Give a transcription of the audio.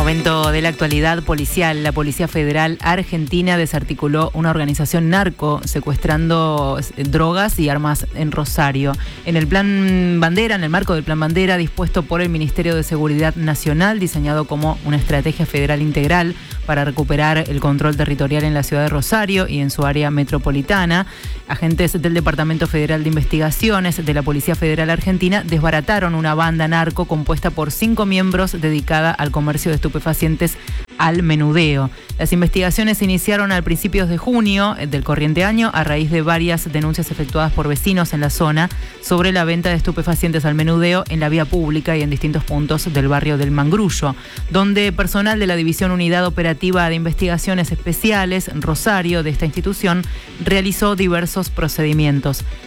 Momento de la actualidad policial. La Policía Federal Argentina desarticuló una organización narco secuestrando drogas y armas en Rosario. En el marco del Plan Bandera dispuesto por el Ministerio de Seguridad Nacional, diseñado como una estrategia federal integral para recuperar el control territorial en la ciudad de Rosario y en su área metropolitana, agentes del Departamento Federal de Investigaciones de la Policía Federal Argentina desbarataron una banda narco compuesta por 5 miembros dedicada al comercio de estupefacientes al menudeo. Las investigaciones se iniciaron a principios de junio del corriente año a raíz de varias denuncias efectuadas por vecinos en la zona sobre la venta de estupefacientes al menudeo en la vía pública y en distintos puntos del barrio del Mangrullo, donde personal de la División Unidad Operativa de Investigaciones Especiales Rosario de esta institución realizó diversos procedimientos.